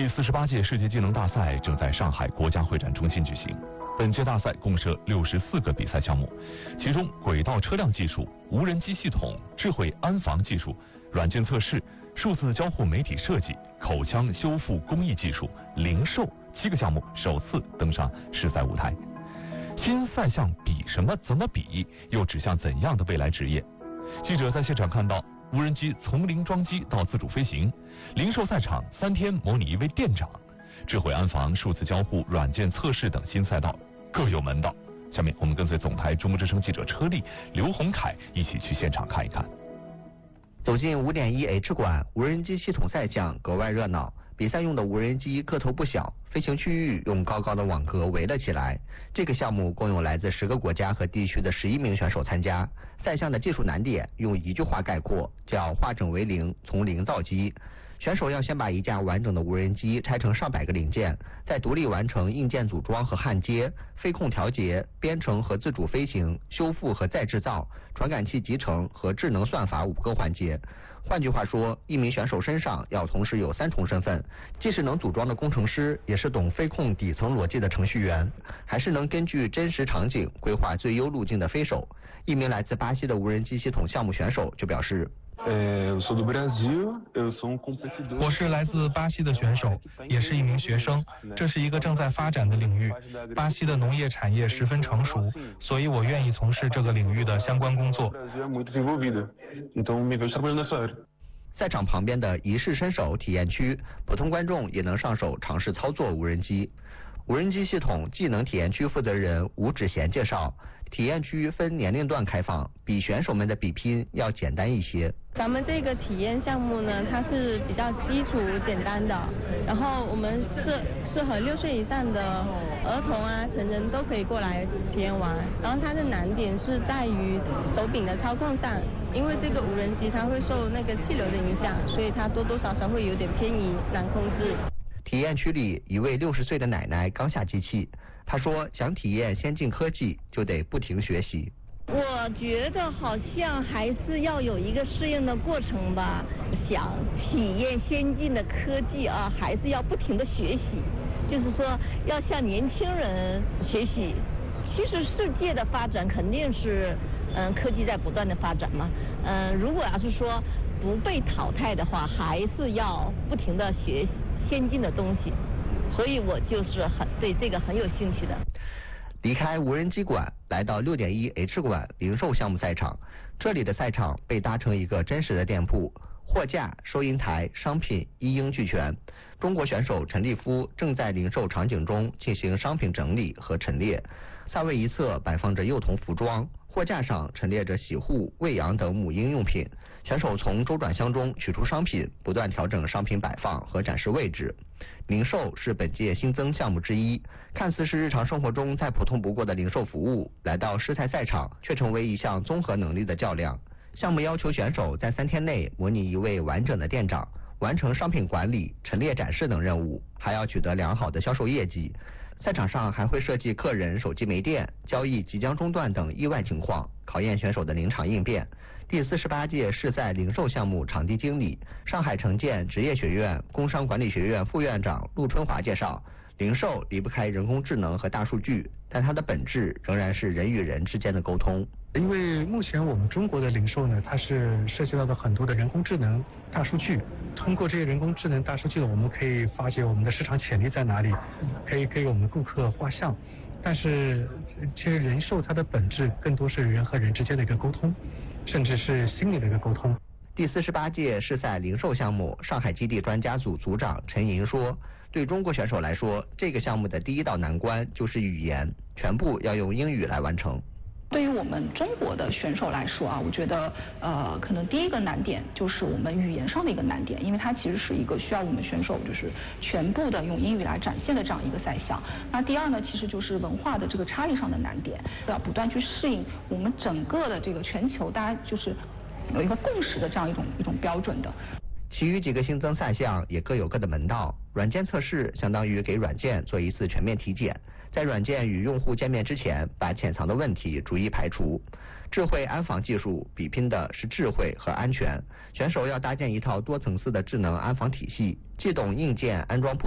第48届世界技能大赛正在上海国家会展中心举行。本届大赛共设64个比赛项目，其中轨道车辆技术、无人机系统、智慧安防技术、软件测试、数字交互媒体设计、口腔修复工艺技术、零售7个项目首次登上世赛舞台。新赛项比什么？怎么比？又指向怎样的未来职业？记者在现场看到，无人机从零装机到自主飞行，零售赛场3天模拟一位店长，智慧安防、数字交互、软件测试等新赛道各有门道。下面我们跟随总台中国之声记者车丽、刘洪凯一起去现场看一看。 走进5.1H 馆，无人机系统赛项格外热闹。比赛用的无人机个头不小，飞行区域用高高的网格围了起来。这个项目共有来自10个国家和地区的11名选手参加。赛项的技术难点用一句话概括，叫化整为零，从零造机。选手要先把一架完整的无人机拆成上百个零件，再独立完成硬件组装和焊接、飞控调节、编程和自主飞行、修复和再制造、传感器集成和智能算法5个环节。换句话说，一名选手身上要同时有3重身份，既是能组装的工程师，也是懂飞控底层逻辑的程序员，还是能根据真实场景规划最优路径的飞手。一名来自巴西的无人机系统项目选手就表示， 我是来自巴西的选手，也是一名学生。这是一个正在发展的领域，巴西的农业产业十分成熟，所以我愿意从事这个领域的相关工作。 赛场旁边的仪式伸手体验区，普通观众也能上手尝试操作无人机。无人机系统技能体验区负责人吴志贤介绍，体验区分年龄段开放，比选手们的比拼要简单一些。 咱们这个体验项目呢，它是比较基础简单的，然后我们适合6岁以上的儿童啊、成人都可以过来体验玩。然后它的难点是在于手柄的操控上，因为这个无人机它会受那个气流的影响，所以它多多少少会有点偏移，难控制。 体验区里，一位60岁的奶奶刚下机器，她说想体验先进科技，就得不停学习。 我觉得好像还是要有一个适应的过程吧，想体验先进的科技啊，还是要不停的学习，就是说要向年轻人学习。其实世界的发展肯定是，科技在不断的发展嘛，如果要是说不被淘汰的话，还是要不停的学习先进的东西，所以我就是对这个很有兴趣的。 离开无人机馆，来到6.1H 馆零售项目赛场，这里的赛场被搭成一个真实的店铺，货架、收银台、商品一应俱全。中国选手陈立夫正在零售场景中进行商品整理和陈列，赛位一侧摆放着幼童服装，货架上陈列着洗护、喂养等母婴用品。选手从周转箱中取出商品，不断调整商品摆放和展示位置。零售是本届新增项目之一，看似是日常生活中再普通不过的零售服务，来到世赛赛场却成为一项综合能力的较量。项目要求选手在3天内模拟一位完整的店长，完成商品管理、陈列展示等任务，还要取得良好的销售业绩。赛场上还会设计客人手机没电、交易即将中断等意外情况，考验选手的临场应变。第48届世赛零售项目场地经理、上海城建职业学院工商管理学院副院长陆春华介绍，零售离不开人工智能和大数据，但它的本质仍然是人与人之间的沟通。 因为目前我们中国的零售呢，它是涉及到的很多的人工智能、大数据。通过这些人工智能、大数据呢，我们可以发掘我们的市场潜力在哪里，可以给我们的顾客画像。但是其实零售它的本质更多是人和人之间的一个沟通，甚至是心理的一个沟通。 第48届世赛零售项目上海基地专家组组长陈莹说，对中国选手来说，这个项目的第一道难关就是语言，全部要用英语来完成。 对于我们中国的选手来说啊，我觉得可能第一个难点就是我们语言上的一个难点，因为它其实是一个需要我们选手就是全部的用英语来展现的这样一个赛项。那第二呢，其实就是文化的这个差异上的难点，要不断去适应我们整个的这个全球大家就是有一个共识的这样一种标准的。 其余几个新增赛项也各有各的门道。软件测试相当于给软件做一次全面体检，在软件与用户见面之前，把潜藏的问题逐一排除。智慧安防技术比拼的是智慧和安全，选手要搭建一套多层次的智能安防体系，既懂硬件安装